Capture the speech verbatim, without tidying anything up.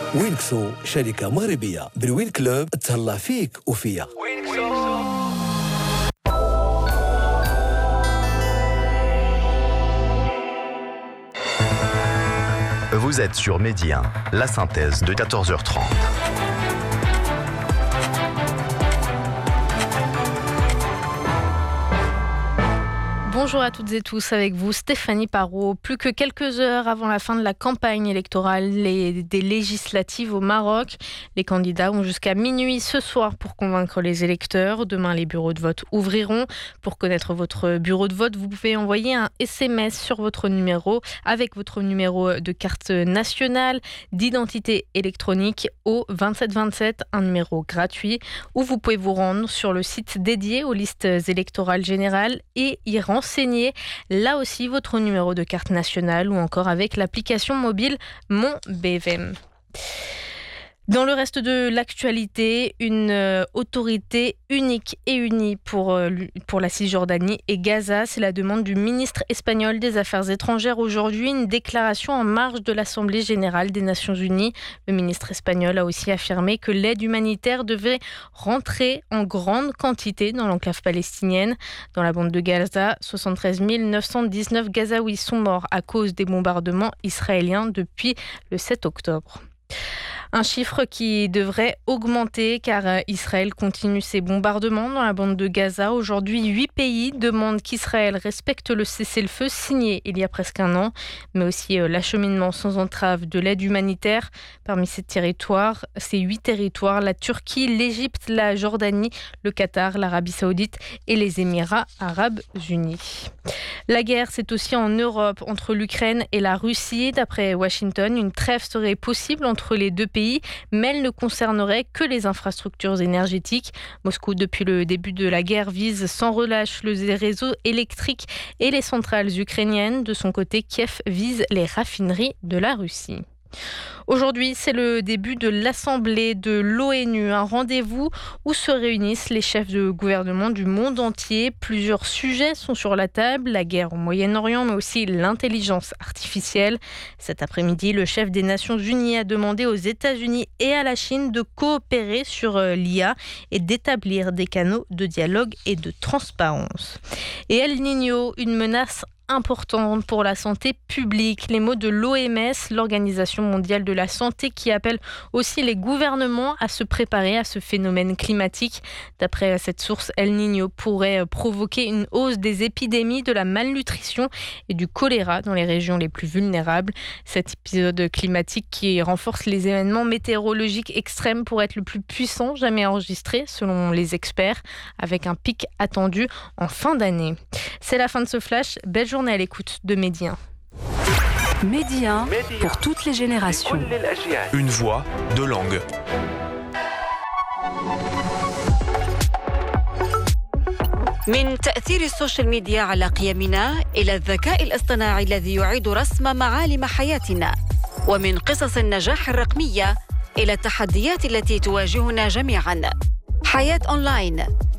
وينكسو شركة مغربية. بالوين كلوب تهلا فيك وفيا. Vous êtes sur Midi un, la synthèse de quatorze heures trente. Bonjour à toutes et tous, avec vous Stéphanie Parot. Plus que quelques heures avant la fin de la campagne électorale et des législatives au Maroc, les candidats ont jusqu'à minuit ce soir pour convaincre les électeurs. Demain, les bureaux de vote ouvriront. Pour connaître votre bureau de vote, vous pouvez envoyer un S M S sur votre numéro avec votre numéro de carte nationale d'identité électronique au vingt-sept vingt-sept, un numéro gratuit, ou vous pouvez vous rendre sur le site dédié aux listes électorales générales et y renseigner là aussi votre numéro de carte nationale ou encore avec l'application mobile Mon B V M. Dans le reste de l'actualité, une euh, autorité unique et unie pour, euh, pour la Cisjordanie et Gaza, c'est la demande du ministre espagnol des Affaires étrangères aujourd'hui, une déclaration en marge de l'Assemblée générale des Nations unies. Le ministre espagnol a aussi affirmé que l'aide humanitaire devait rentrer en grande quantité dans l'enclave palestinienne. Dans la bande de Gaza, soixante-treize mille neuf cent dix-neuf Gazaouis sont morts à cause des bombardements israéliens depuis le sept octobre. Un chiffre qui devrait augmenter car Israël continue ses bombardements dans la bande de Gaza. Aujourd'hui, huit pays demandent qu'Israël respecte le cessez-le-feu signé il y a presque un an, mais aussi l'acheminement sans entrave de l'aide humanitaire. Parmi ces territoires, ces huit territoires, la Turquie, l'Égypte, la Jordanie, le Qatar, l'Arabie Saoudite et les Émirats Arabes Unis. La guerre, c'est aussi en Europe entre l'Ukraine et la Russie. D'après Washington, une trêve serait possible entre les deux pays, mais elle ne concernerait que les infrastructures énergétiques. Moscou, depuis le début de la guerre, vise sans relâche les réseaux électriques et les centrales ukrainiennes. De son côté, Kiev vise les raffineries de la Russie. Aujourd'hui, c'est le début de l'Assemblée de l'ONU, un rendez-vous où se réunissent les chefs de gouvernement du monde entier. Plusieurs sujets sont sur la table, la guerre au Moyen-Orient, mais aussi l'intelligence artificielle. Cet après-midi, le chef des Nations Unies a demandé aux États-Unis et à la Chine de coopérer sur l'I A et d'établir des canaux de dialogue et de transparence. Et El Niño, une menace importante pour la santé publique. Les mots de l'O M S, l'Organisation mondiale de la santé, qui appelle aussi les gouvernements à se préparer à ce phénomène climatique. D'après cette source, El Niño pourrait provoquer une hausse des épidémies, de la malnutrition et du choléra dans les régions les plus vulnérables. Cet épisode climatique qui renforce les événements météorologiques extrêmes pourrait être le plus puissant jamais enregistré, selon les experts, avec un pic attendu en fin d'année. C'est la fin de ce flash. Belle journée à l'écoute de Midi un. Midi un pour toutes les générations. Une voix, deux langues. من تأثير السوشيال ميديا على قيمنا إلى الذكاء الاصطناعي الذي يعيد رسم معالم حياتنا، ومن قصص النجاح الرقمية إلى التحديات التي تواجهنا جميعا. حياة أونلاين